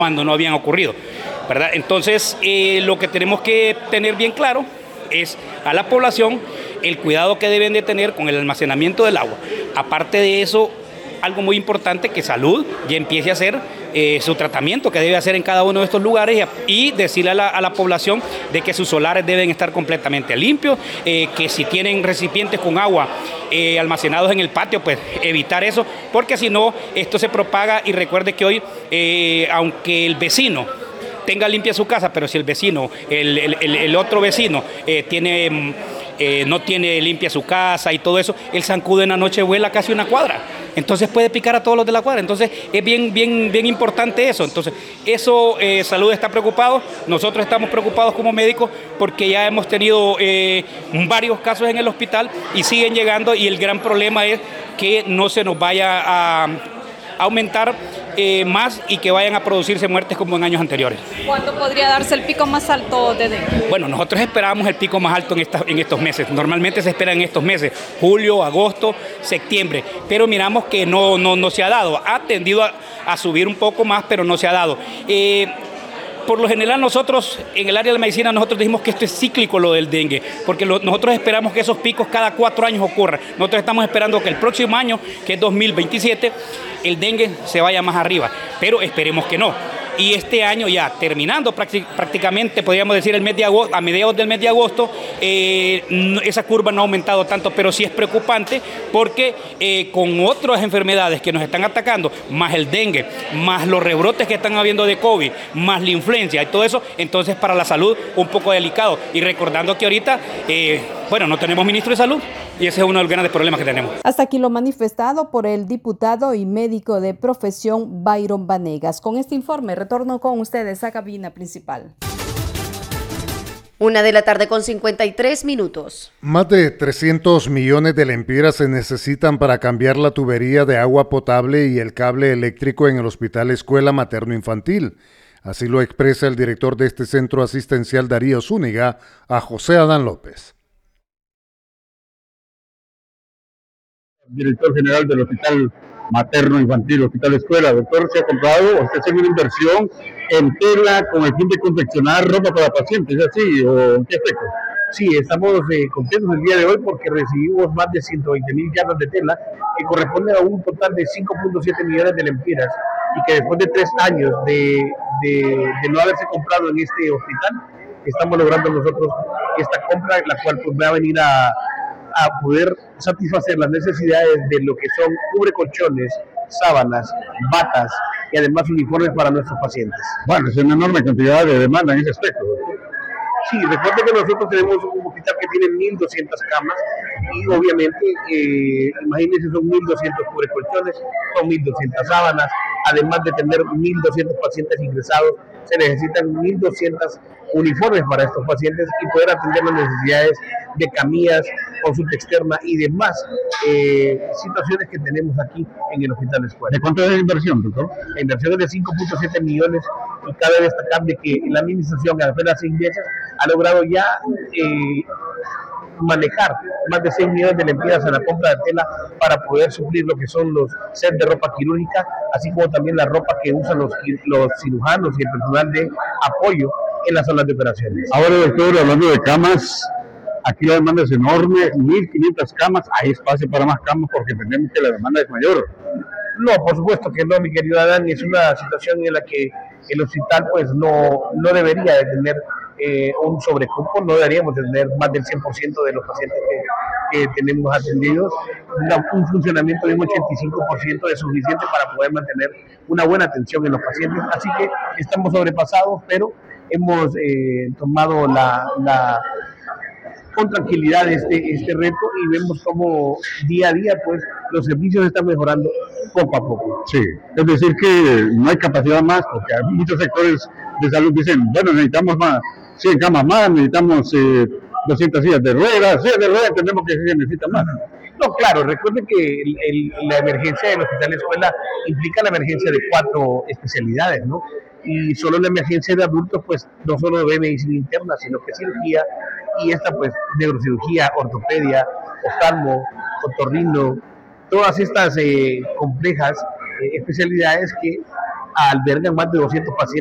cuando no habían ocurrido, ¿verdad? Entonces, lo que tenemos que tener bien claro es a la población el cuidado que deben de tener con el almacenamiento del agua. Aparte de eso, algo muy importante, que Salud ya empiece a hacer su tratamiento que debe hacer en cada uno de estos lugares y decirle a la población de que sus solares deben estar completamente limpios, que si tienen recipientes con agua almacenados en el patio, pues evitar eso, porque si no, esto se propaga. Y recuerde que hoy, aunque el vecino tenga limpia su casa, pero si el vecino, el otro vecino no tiene limpia su casa y todo eso, el zancudo en la noche vuela casi una cuadra. Entonces puede picar a todos los de la cuadra. Entonces es bien importante eso. Entonces eso, Salud está preocupado, nosotros estamos preocupados como médicos porque ya hemos tenido varios casos en el hospital y siguen llegando, y el gran problema es que no se nos vaya a aumentar más y que vayan a producirse muertes como en años anteriores. ¿Cuándo podría darse el pico más alto de dengue? Bueno, nosotros esperábamos el pico más alto en estos meses. Normalmente se espera en estos meses, julio, agosto, septiembre, pero miramos que no se ha dado. Ha tendido a subir un poco más, pero no se ha dado. Por lo general nosotros, en el área de la medicina, nosotros dijimos que esto es cíclico, lo del dengue, porque nosotros esperamos que esos picos cada 4 años ocurran. Nosotros estamos esperando que el próximo año, que es 2027, el dengue se vaya más arriba, pero esperemos que no. Y este año ya terminando prácticamente, podríamos decir el mes de agosto, a mediados del mes de agosto, esa curva no ha aumentado tanto, pero sí es preocupante porque con otras enfermedades que nos están atacando, más el dengue, más los rebrotes que están habiendo de COVID, más la influencia y todo eso, entonces para la salud un poco delicado. Y recordando que ahorita, no tenemos ministro de salud, y ese es uno de los grandes problemas que tenemos. Hasta aquí lo manifestado por el diputado y médico de profesión Byron Vanegas. Con este informe retorno con ustedes a cabina principal. 1:53 p.m. Más de 300 millones de lempiras se necesitan para cambiar la tubería de agua potable y el cable eléctrico en el Hospital Escuela Materno Infantil. Así lo expresa el director de este centro asistencial, Darío Zúñiga, a José Adán López. Director general del Hospital Materno Infantil, Hospital Escuela. Doctor, ¿se ha comprado o está haciendo una inversión en tela con el fin de confeccionar ropa para pacientes? ¿Es así o en qué aspecto? Sí, estamos contentos el día de hoy porque recibimos más de 120,000 yardas de tela que corresponden a un total de 5.7 millones de lempiras, y que después de 3 años de no haberse comprado en este hospital, estamos logrando nosotros esta compra, la cual pues va a venir a poder satisfacer las necesidades de lo que son cubrecolchones, sábanas, batas y además uniformes para nuestros pacientes. Bueno, es una enorme cantidad de demanda en ese aspecto. Sí, recuerden que nosotros tenemos un hospital que tiene 1.200 camas y obviamente, imagínense, son 1.200 cubrecolchones, son 1.200 sábanas, además de tener 1.200 pacientes ingresados, se necesitan 1.200 uniformes para estos pacientes y poder atender las necesidades de camillas, consulta externa y demás situaciones que tenemos aquí en el Hospital Escuela. ¿De cuánto es la inversión, doctor? La inversión es de 5.7 millones y cabe destacar de que la administración, a apenas 6 meses, ha logrado ya manejar más de 6 millones de lempiras en la compra de tela para poder suplir lo que son los sets de ropa quirúrgica, así como también la ropa que usan los cirujanos y el personal de apoyo en las salas de operaciones. Ahora, doctor, hablando de camas, aquí la demanda es enorme, 1.500 camas, hay espacio para más camas porque entendemos que la demanda es mayor. No, por supuesto que no, mi querido Adán, es una situación en la que el hospital pues no debería de tener un sobrecupo, no deberíamos tener más del 100% de los pacientes que tenemos atendidos. Un funcionamiento de un 85% es suficiente para poder mantener una buena atención en los pacientes, así que estamos sobrepasados, pero hemos tomado con tranquilidad este reto y vemos cómo día a día pues los servicios están mejorando poco a poco. Sí, es decir que no hay capacidad más, porque hay muchos sectores de salud que dicen, bueno, necesitamos más 100 camas más, necesitamos 200 sillas de ruedas, entendemos que se necesita más. No, claro, recuerden que la emergencia del Hospital Escuela implica la emergencia de 4 especialidades, ¿no? Y solo la emergencia de adultos, pues no solo de medicina interna, sino que cirugía, y esta pues neurocirugía, ortopedia, oftalmo, otorrino, todas estas complejas especialidades que albergan más de 200 pacientes.